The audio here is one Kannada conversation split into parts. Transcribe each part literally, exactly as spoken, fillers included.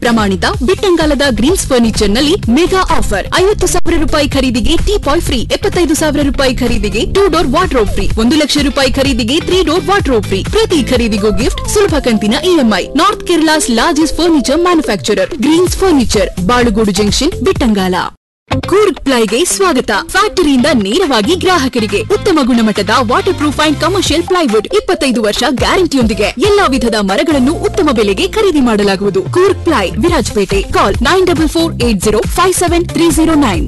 ಪ್ರಮಾಣಿತ ಬಿಟ್ಟಂಗಾಲದ ಗ್ರೀನ್ಸ್ ಫರ್ನಿಚರ್ ನಲ್ಲಿ ಮೆಗಾ ಆಫರ್ ಐವತ್ತು ಸಾವಿರ ರೂಪಾಯಿ ಖರೀದಿಗೆ ಟೀ ಪಾಯ್ ಫ್ರೀ, ಎಪ್ಪತ್ತೈದು ಸಾವಿರ ರೂಪಾಯಿ ಖರೀದಿಗೆ ಟೂ ಡೋರ್ ವಾರ್ಡ್ರೋಬ್ ಫ್ರೀ, ಒಂದು ಲಕ್ಷ ರೂಪಾಯಿ ಖರೀದಿಗೆ ತ್ರೀ ಡೋರ್ ವಾರ್ಡ್ರೋಬ್ ಫ್ರೀ. ಪ್ರತಿ ಖರೀದಿಗೂ ಗಿಫ್ಟ್, ಸುಲಭ ಕಂತಿನ EMI. North Kerala's largest furniture manufacturer Green's furniture, Balugodu junction, Bittangala. Coorg ಪ್ಲೈಗೆ ಸ್ವಾಗತ. ಫ್ಯಾಕ್ಟರಿಯಿಂದ ನೇರವಾಗಿ ಗ್ರಾಹಕರಿಗೆ ಉತ್ತಮ ಗುಣಮಟ್ಟದ water proof and commercial plywood, ಇಪ್ಪತ್ತೈದು ವರ್ಷ ಗ್ಯಾರಂಟಿಯೊಂದಿಗೆ ಎಲ್ಲಾ ವಿಧದ ಮರಗಳನ್ನು ಉತ್ತಮ ಬೆಲೆಗೆ ಖರೀದಿ ಮಾಡಲಾಗುವುದು. ಕೂರ್ಗ್ ಪ್ಲೈ, ವಿರಾಜಪೇಟೆ. ಕಾಲ್ nine double four eight zero five seven three zero nine.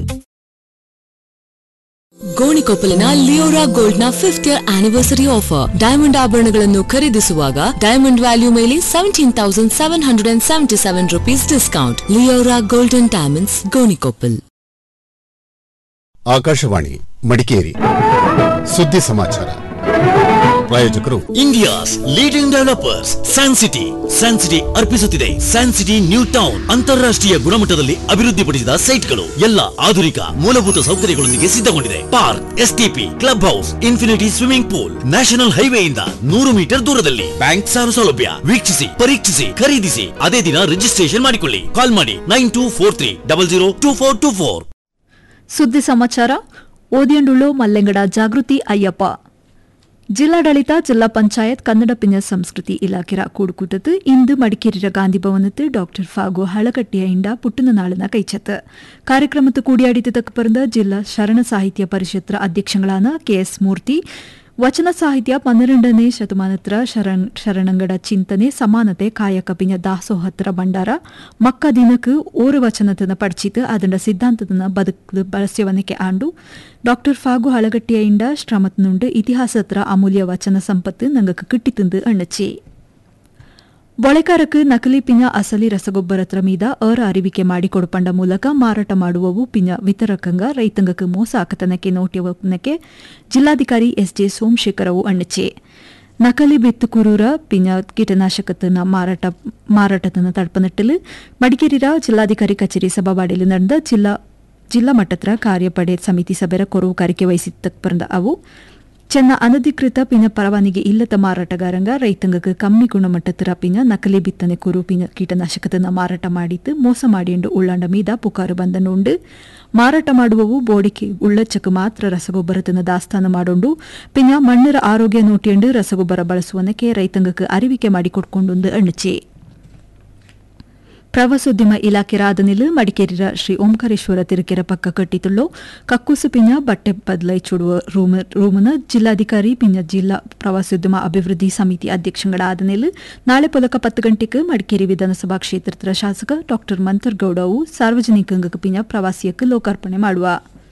ಗೋಣಿಕೊಪ್ಪಲಿನ Leora gold ನ fifth year anniversary offer. Diamond ಆಭರಣಗಳನ್ನು ಖರೀದಿಸುವಾಗ ಡೈಮಂಡ್ ವ್ಯಾಲ್ಯೂ ಮೇಲೆ seventeen thousand seven hundred and seventy seven rupees discount. Leora golden diamonds, Gonikoppal. Akashvani Madikeri ಸುದ್ದಿ ಸಮಾಚಾರ. ಪ್ರಾಯೋಜಕರು India's leading developers San city. San city ಅರ್ಪಿಸುತ್ತಿದೆ San city new town. ಅಂತಾರಾಷ್ಟ್ರೀಯ ಗುಣಮಟ್ಟದಲ್ಲಿ ಅಭಿವೃದ್ಧಿಪಡಿಸಿದ ಸೈಟ್ಗಳು, ಎಲ್ಲ ಆಧುನಿಕ ಮೂಲಭೂತ ಸೌಕರ್ಯಗಳೊಂದಿಗೆ ಸಿದ್ಧಗೊಂಡಿದೆ. Park, STP, club house, infinity swimming pool, national ಹೈವೇಯಿಂದ ನೂರು ಮೀಟರ್ ದೂರದಲ್ಲಿ. ಬ್ಯಾಂಕ್ ಸಾಲ ಸೌಲಭ್ಯ. ವೀಕ್ಷಿಸಿ, ಪರೀಕ್ಷಿಸಿ, ಖರೀದಿಸಿ, ಅದೇ ದಿನ ರಿಜಿಸ್ಟ್ರೇಷನ್ ಮಾಡಿಕೊಳ್ಳಿ. ಕಾಲ್ ಮಾಡಿ nine two four three double zero two four two four. ಸುದ್ದಿ ಸಮಾಚಾರ ಓದಿಯಂಡುಳ್ಳು ಮಲ್ಲೆಂಗಡ ಜಾಗೃತಿ ಅಯ್ಯಪ್ಪ. ಜಿಲ್ಲಾಡಳಿತ, ಜಿಲ್ಲಾ ಪಂಚಾಯತ್, ಕನ್ನಡ ಪಿಂಜ ಸಂಸ್ಕೃತಿ ಇಲಾಖೆರ ಕೂಡುಕೂಟத்து ಇಂದು ಮಡಿಕೇರಿಯ ಗಾಂಧಿ ಭವನத்து டாக்டர் ಫಾಗು ಹಳಕಟ್ಟಿಯ ಇಂಡ ಪುಟ್ಟನ ನಾಳನ ಕೈಚತ್ತು ಕಾರ್ಯಕ್ರಮத்து ಕೂಡಿಯಾಡಿತು ತಕ್ಕ ಪರಂದ ಜಿಲ್ಲಾ ಶರಣ ಸಾಹಿತ್ಯ ಪರಿಷತ್ತರ ಅಧ್ಯಕ್ಷಗಳಾನ ಕೆಎಸ್ ಮೂರ್ತಿ ವಚನ ಸಾಹಿತ್ಯ ಪನ್ನೆರಡನೇ ಶತಮಾನತ್ರ ಶರಣ್ ಶರಣಂಗಡ ಚಿಂತನೆ ಸಮಾನತೆ ಕಾಯಕ ಪಿಂಜ ದಾಸೋಹತ್ರ ಭಂಡಾರ ಮಕ್ಕ ದಿನಕ್ಕೆ ಓರು ವಚನತನ ಪಡಿಚಿತು ಅದರ ಸಿದ್ಧಾಂತದನ ಬದುಕು ಬಳಸ್ಯವನಕ್ಕೆ ಆಂಡು டாக்டர் ಫಾಗು ಹಳಗಟ್ಟಿಯ ಇಂಡ ಶ್ರಮತ್ನುಂಡು ಇತಿಹಾಸತ್ರ ಅಮೂಲ್ಯ ವಚನ ಸಂಪತ್ತು ನಂಗಕ್ಕೆ ಕಿಟ್ಟಿತುಂದು ಅಣ್ಣಚಿ. ಬೊಳೆಕಾರಕ್ಕೆ ನಕಲಿ ಪಿಂಜ ಅಸಲಿ ರಸಗೊಬ್ಬರತ್ರ ಮೀದ ಅರ ಅರಿವಿಕೆ ಮಾಡಿಕೊಡುಪಂಡ ಮೂಲಕ ಮಾರಾಟ ಮಾಡುವವು ಪಿಂಜ ವಿತರಕಂಗ ರೈತಂಗಕ್ಕೆ ಮೋಸ ಆಕತನಕ್ಕೆ ನೋಟಿಯವನಕ್ಕೆ ಜಿಲ್ಲಾಧಿಕಾರಿ ಎಸ್ ಜೆ ಸೋಮಶೇಖರವು ಅಣ್ಣಚೆ. ನಕಲಿ ಬಿತ್ತುಕುರೂರ ಪಿಂಜ ಕೀಟನಾಶಕತನ ಮಾರಾಟ ಮಾರಾಟತನ ತಡ್ಪನಟ್ಟಲು ಮಡಿಕೇರಿರ ಜಿಲ್ಲಾಧಿಕಾರಿ ಕಚೇರಿ ಸಭಾವಾಡಿಯಲ್ಲಿ ನಡೆದ ಜಿಲ್ಲಾ ಜಿಲ್ಲಾ ಮಟ್ಟದ ಕಾರ್ಯಪಡೆ ಸಮಿತಿ ಸಭೆಯ ಕೊರವು ಕಾರಿಕೆ ವಹಿಸಿದ್ದ ಪರಂದ ಅವು ಚೆನ್ನ ಅನಧಿಕೃತ ಪಿನ ಪರವಾನಿಗೆ ಇಲ್ಲದ ಮಾರಾಟಗಾರಂಗ ರೈತಂಗಕ್ಕೆ ಕಮ್ಮಿ ಗುಣಮಟ್ಟದ ಪಿನ ನಕಲಿ ಬಿತ್ತನೆ ಕುರು ಪಿನ ಕೀಟನಾಶಕತನ ಮಾರಾಟ ಮಾಡಿದ್ದು ಮೋಸ ಮಾಡಿಂಡು ಉಳ್ಳಾಂಡ ಮೀದ ಪುಕಾರು ಬಂದನುಂಡು ಮಾರಾಟ ಮಾಡುವವು ಬೋಡಿಕೆ ಉಳ್ಳಚ್ಚಕ್ಕೆ ಮಾತ್ರ ರಸಗೊಬ್ಬರತನ ದಾಸ್ತಾನ ಮಾಡೋಂಡು ಪಿನ ಮಣ್ಣರ ಆರೋಗ್ಯ ನೋಟಿಯಂಡು ರಸಗೊಬ್ಬರ ಬಳಸುವನಕ್ಕೆ ರೈತಂಗಕ್ಕೆ ಅರಿವಿಕೆ ಮಾಡಿಕೊಡ್ಕೊಂಡು ಅಣ್ಣಚೆ. ಪ್ರವಾಸೋದ್ಯಮ ಇಲಾಖೆ ರಾದನಿಲು ಮಡಿಕೇರಿರ ಶ್ರೀ ಓಂಕಾರೇಶ್ವರ ತಿರುಕೆರ ಪಕ್ಕ ಕಟ್ಟಿತುಳ್ಳೋ ಕಕ್ಕೂಸು ಪಿಂಜ ಬಟ್ಟೆ ಬದಲೈ ಚೂಡುವ ರೂಮನ ಜಿಲ್ಲಾಧಿಕಾರಿ ಪಿಂಜ ಜಿಲ್ಲಾ ಪ್ರವಾಸೋದ್ಯಮ ಅಭಿವೃದ್ಧಿ ಸಮಿತಿ ಅಧ್ಯಕ್ಷಗಳಾದನಿಲು ನಾಳೆ ಪೊಲಕ ಪತ್ತು ಗಂಟೆಗೆ ಮಡಿಕೇರಿ ವಿಧಾನಸಭಾ ಕ್ಷೇತ್ರದ ಶಾಸಕ ಡಾಕ್ಟರ್ ಮಂತರ್ಗೌಡವು ಸಾರ್ವಜನಿಕಂಗ ಪಿಂಜ ಪ್ರವಾಸಿಯಕ್ಕೆ ಲೋಕಾರ್ಪಣೆ ಮಾಡುವ.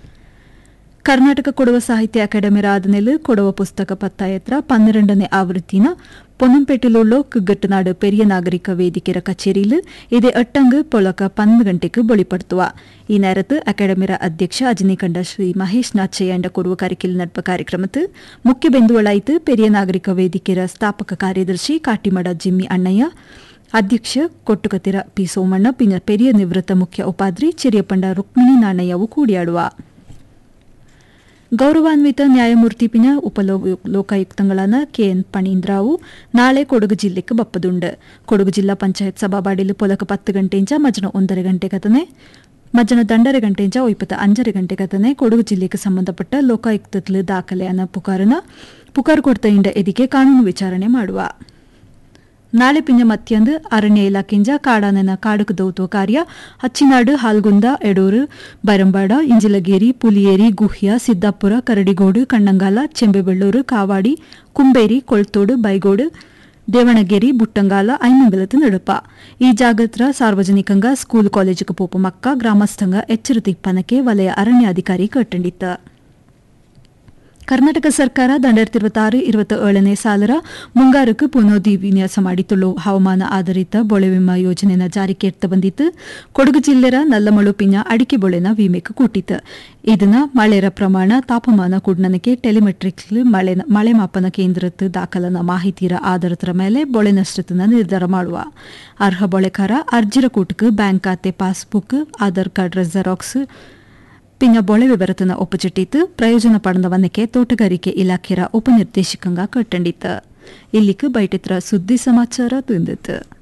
ಕರ್ನಾಟಕ ಕೊಡವ ಸಾಹಿತ್ಯ ಅಕಾಡೆಮಿ ರಾದನೆಲು ಕೊಡವ ಪುಸ್ತಕ ಪತ್ತಾಯತ್ರ ಪನ್ನೆರಡನೇ ಆವೃತ್ತಿನ பொன்னம்பேட்டிலுள்ளோ கிகட்டுநாடு பெரிய நாகரிக வேதிக்கிற கச்சேரியில் இதை எட்டங்கு பொலக்க பன்னெண்டு ಗಂಟೆಗೆ ಬಳಿಪಡ್ತುವ. ಈ ನೇರತ್ತು ಅಕಾಡೆಮಿರ ಅಧ್ಯಕ್ಷ ಅಜನಿಕಂಡ ಶ್ರೀ ಮಹೇಶ್ ನಾಚಯ್ಯ ಎಂಡ ಕೊಡುವ ಕಾರಿಕೆಲ್ ನಡ್ಪ ಕಾರ್ಯಕ್ರಮತ್ತು ಮುಖ್ಯ ಬೆಂದುವಳಾಯಿತು ಪೆರಿಯ ನಾಗರಿಕ ವೇದಿಕೆರ ಸ್ಥಾಪಕ ಕಾರ್ಯದರ್ಶಿ ಕಾಟಿಮಡ ಜಿಮ್ಮಿ ಅಣ್ಣಯ್ಯ, ಅಧ್ಯಕ್ಷ ಕೊಟ್ಟುಕತಿರ ಪಿ ಸೋಮಣ್ಣ ಪಿನ ಪೆರಿಯ ನಿವೃತ್ತ ಮುಖ್ಯ ಉಪಾದ್ರಿ ಚಿರಿಯಪಂಡ ರುಕ್ಮಿಣಿ ನಾಣಯ್ಯವು ಕೂಡಿಯಾಡುವ. ಗೌರವಾನ್ವಿತ ನ್ಯಾಯಮೂರ್ತಿ ಪಿನ ಉಪಲೋಕಾಯುಕ್ತಗಳಾದ ಕೆಎನ್ ಪಣೀಂದ್ರಾವು ನಾಳೆ ಕೊಡಗು ಜಿಲ್ಲೆಗೆ ಬಪ್ಪದುಂಡು. ಕೊಡಗು ಜಿಲ್ಲಾ ಪಂಚಾಯತ್ ಸಭಾಬಾಡಿಲು ಪೊಲಕ ಪತ್ತು ಗಂಟೆಂಚ ಮಜನ ಒಂದರ ಗಂಟೆ ಕತನೆ ಮಜನ ದಂಡರ ಗಂಟೆಂಚ ಒಯ್ಪತ್ತ ಅಂಜರ ಗಂಟೆ ಕತನೆ ಕೊಡಗು ಜಿಲ್ಲೆಗೆ ಸಂಬಂಧಪಟ್ಟ ಲೋಕಾಯುಕ್ತದಲ್ಲಿ ದಾಖಲೆಯನ್ನ ಪುಕಾರನ ಪುಕಾರು ಕೊಡ್ತ ಇಂಡ ಎದಿಗೆ ಕಾನೂನು ವಿಚಾರಣೆ ಮಾಡುವ. ನಾಳೆ ಪಿಂಜ ಮತ್ಯಂದು ಅರಣ್ಯ ಇಲಾಖೆಂಜ ಕಾಡಾನನ ಕಾಡುಕು ದೌತ್ವ ಕಾರ್ಯ ಹಚ್ಚಿನಾಡು, ಹಾಲ್ಗುಂದ, ಎಡೂರು, ಬೈರಂಬಾಡ, ಇಂಜಿಲಗೇರಿ, ಪುಲಿಯೇರಿ, ಗುಹ್ಯ, ಸಿದ್ದಾಪುರ, ಕರಡಿಗೋಡು, ಕಣ್ಣಂಗಾಲ, ಚೆಂಬೆಬೆಳ್ಳೂರು, ಕಾವಾಡಿ, ಕುಂಬೇರಿ, ಕೊಳ್ತೋಡು, ಬೈಗೋಡು, ದೇವಣಗೇರಿ, ಬುಟ್ಟಂಗಾಲ, ಐನಂಗಲತ್ತು ನಡುಪ. ಈ ಜಾಗತ್ರ ಸಾರ್ವಜನಿಕಂಗ ಸ್ಕೂಲ್ ಕಾಲೇಜುಗೆ ಪೋಪ ಮಕ್ಕ ಗ್ರಾಮಸ್ಥಂಗ ಎಚ್ಚರ ತಿಪ್ಪನಕ್ಕೆ ವಲಯ ಅರಣ್ಯಾಧಿಕಾರಿ ಕಟ್ಟಂಡಿತ್ತ. ಕರ್ನಾಟಕ ಸರ್ಕಾರ ದಂಡಾಯಿರത്തി ഇരുപത്തിയാറ് ഇരുപത്തിയേഴನೇ ಸಾಲರ ಮುಂಗಾರಕ್ಕೆ ಪುನೋದಿ ವಿನ್ಯಾಸ ಮಾಡಿತುಳ್ಳು ಹವಾಮಾನ ಆಧಾರಿತ ಬೊಳೆ ವಿಮಾ ಯೋಜನೆನ ಜಾರಿಗೆ ಎತ್ತ ಬಂದಿತ್ತು. ಕೊಡಗು ಜಿಲ್ಲೆರ ನಲ್ಲಮಳು ಪಿಂಜ ಅಡಿಕೆ ಬೊಳೆನ ವಿಮೆಗೆ ಕೂಟಿತ್ತು. ಇದನ್ನ ಮಳೆರ ಪ್ರಮಾಣ, ತಾಪಮಾನ ಕೂಡ್ನನಕ್ಕೆ ಟೆಲಿಮೆಟ್ರಿಕ್ ಮಳೆ ಮಳೆ ಮಾಪನ ಕೇಂದ್ರದ ದಾಖಲನ ಮಾಹಿತಿರ ಆಧಾರದ ಮೇಲೆ ಬೊಳೆ ನಷ್ಟತನ ನಿರ್ಧಾರ ಮಾಡುವ. ಅರ್ಹ ಬೊಳೆಕಾರ ಅರ್ಜಿರ ಕೂಟಕ್ಕೆ ಬ್ಯಾಂಕ್ ಖಾತೆ, ಪಾಸ್ಬುಕ್, ಆಧಾರ್ ಕಾರ್ಡ್ ಜೆರಾಕ್ಸ್ ಪಿಂಜ ಬೊಳೆ ವಿವರತನ ಒಪ್ಪಚಿಟ್ಟಿತ್ತು. ಪ್ರಯೋಜನ ಪಡೆದವನ್ನಕ್ಕೆ ತೋಟಗಾರಿಕೆ ಇಲಾಖೆಯ ಉಪನಿರ್ದೇಶಕಂಗ ಕಟ್ಟಂಡಿತ್ತು. ಇಲ್ಲಿಗೆ ಬೈಟಿತ್ರ ಸುದ್ದಿ ಸಮಾಚಾರ ತುಂದಿತ್ತು.